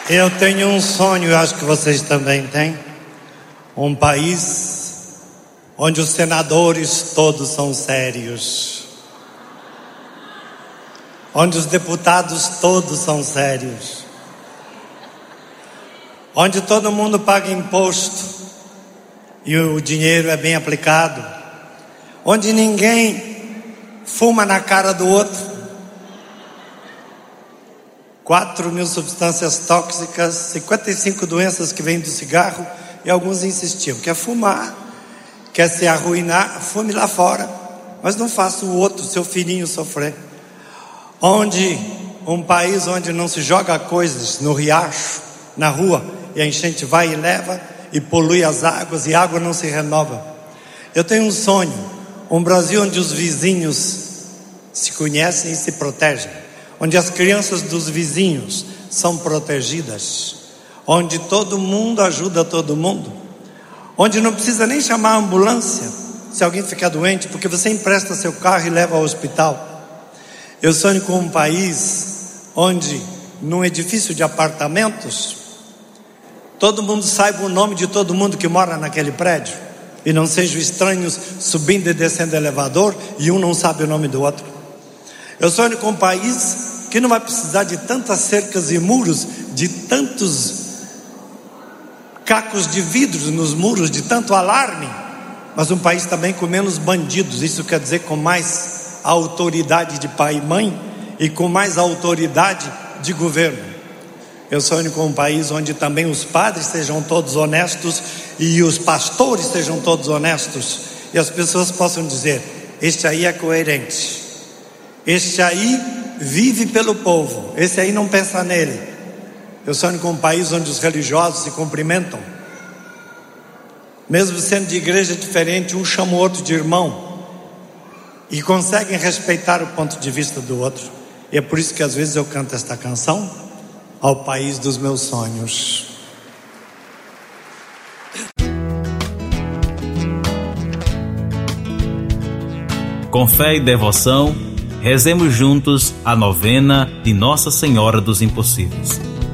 Eu tenho um sonho, eu acho que vocês também têm. Um país onde os senadores todos são sérios, onde os deputados todos são sérios, onde todo mundo paga imposto e o dinheiro é bem aplicado, onde ninguém fuma na cara do outro. 4.000 substâncias tóxicas, 55 doenças que vêm do cigarro, e alguns insistiam: quer fumar, quer se arruinar, fume lá fora, mas não faça o outro, seu filhinho, sofrer. Um país onde não se joga coisas no riacho, na rua, e a enchente vai e leva e polui as águas, e a água não se renova. Eu tenho um sonho, um Brasil onde os vizinhos se conhecem e se protegem, onde as crianças dos vizinhos são protegidas, onde todo mundo ajuda todo mundo, onde não precisa nem chamar a ambulância se alguém ficar doente, porque você empresta seu carro e leva ao hospital. Eu sonho com um país onde, num edifício de apartamentos, todo mundo saiba o nome de todo mundo que mora naquele prédio, e não sejam estranhos subindo e descendo elevador e um não sabe o nome do outro. Eu sonho com um país que não vai precisar de tantas cercas e muros, de tantos cacos de vidros nos muros, de tanto alarme, mas um país também com menos bandidos. Isso quer dizer com mais autoridade de pai e mãe e com mais autoridade de governo. Eu sonho com um país onde também os padres sejam todos honestos e os pastores sejam todos honestos, e as pessoas possam dizer: este aí é coerente, este aí vive pelo povo, esse aí não pensa nele. Eu sonho com um país onde os religiosos se cumprimentam, mesmo sendo de igreja diferente, um chama o outro de irmão e conseguem respeitar o ponto de vista do outro. E é por isso que às vezes eu canto esta canção: ao país dos meus sonhos. Com fé e devoção, rezemos juntos a novena de Nossa Senhora dos Impossíveis.